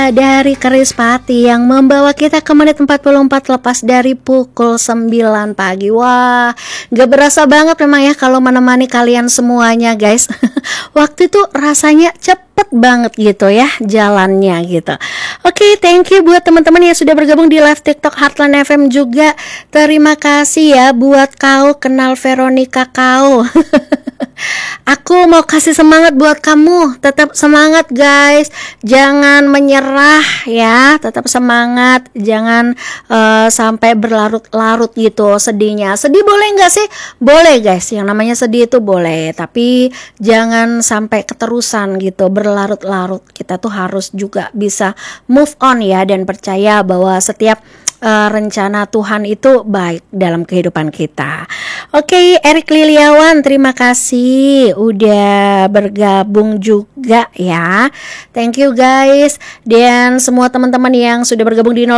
Dari Kerispati yang membawa kita ke menit 44 lepas dari pukul 9 pagi. Wah, gak berasa banget memang ya kalau menemani kalian semuanya guys. Waktu itu rasanya cepet banget gitu ya jalannya gitu. Oke, thank you buat teman-teman yang sudah bergabung di live TikTok Heartland FM juga. Terima kasih ya buat kau kenal Veronica kau. Aku mau kasih semangat buat kamu. Tetap semangat guys. Jangan menyerah ya. Tetap semangat. Jangan sampai berlarut-larut gitu sedihnya. Sedih boleh gak sih? Boleh guys. Yang namanya sedih itu boleh. Tapi jangan sampai keterusan gitu, berlarut-larut. Kita tuh harus juga bisa move on ya. Dan percaya bahwa setiap rencana Tuhan itu baik dalam kehidupan kita. Oke, Erik Liliawan, terima kasih udah bergabung juga ya. Thank you guys. Dan semua teman-teman yang sudah bergabung di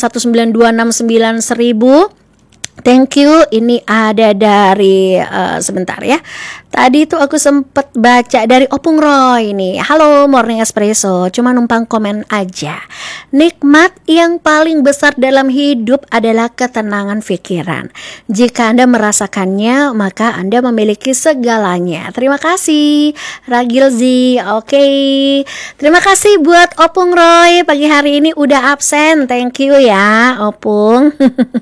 0819269100. Thank you. Ini ada dari sebentar ya. Tadi tuh aku sempet baca dari Opung Roy nih. Halo Morning Espresso, cuma numpang komen aja. Nikmat yang paling besar dalam hidup adalah ketenangan pikiran. Jika Anda merasakannya, maka Anda memiliki segalanya. Terima kasih Ragilzi. Oke. Terima kasih buat Opung Roy. Pagi hari ini udah absen. Thank you ya Opung.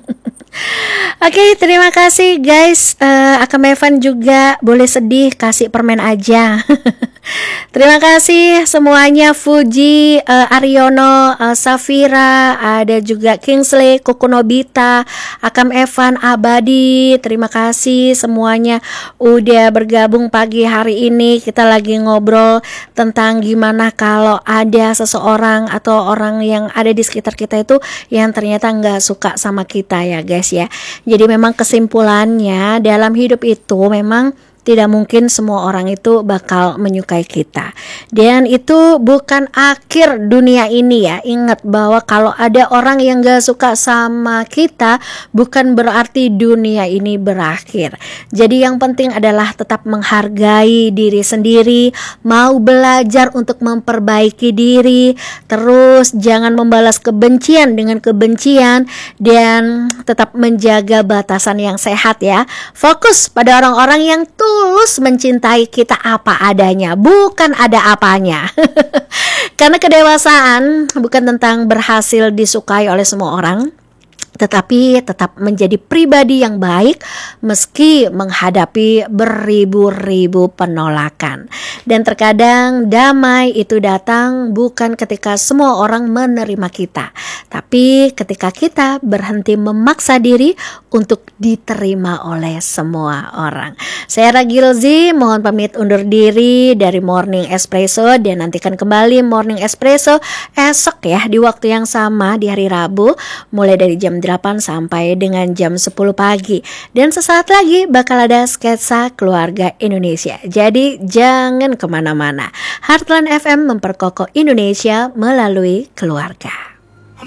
Oke, terima kasih guys. Akam Evan juga boleh sedih, kasih permen aja. Terima kasih semuanya. Fuji, Aryono, Safira, ada juga Kingsley, Kuku Nobita, Akam Evan, Abadi. Terima kasih semuanya udah bergabung pagi hari ini. Kita lagi ngobrol tentang gimana kalau ada seseorang atau orang yang ada di sekitar kita itu yang ternyata nggak suka sama kita ya guys ya. Jadi memang kesimpulannya dalam hidup itu memang tidak mungkin semua orang itu bakal menyukai kita. Dan itu bukan akhir dunia ini ya. Ingat bahwa kalau ada orang yang gak suka sama kita, bukan berarti dunia ini berakhir. Jadi yang penting adalah tetap menghargai diri sendiri, mau belajar untuk memperbaiki diri, terus jangan membalas kebencian dengan kebencian, dan tetap menjaga batasan yang sehat ya. Fokus pada orang-orang yang tulus mencintai kita apa adanya, bukan ada apanya. Karena kedewasaan bukan tentang berhasil disukai oleh semua orang, tetapi tetap menjadi pribadi yang baik meski menghadapi beribu-ribu penolakan. Dan terkadang damai itu datang bukan ketika semua orang menerima kita, tapi ketika kita berhenti memaksa diri untuk diterima oleh semua orang. Saya Ragilzi, mohon pamit undur diri dari Morning Espresso, dan nantikan kembali Morning Espresso esok ya di waktu yang sama di hari Rabu mulai dari jam 8 sampai dengan jam 10 pagi. Dan sesaat lagi bakal ada sketsa keluarga Indonesia. Jadi jangan kemana-mana. Heartland FM memperkokoh Indonesia melalui keluarga.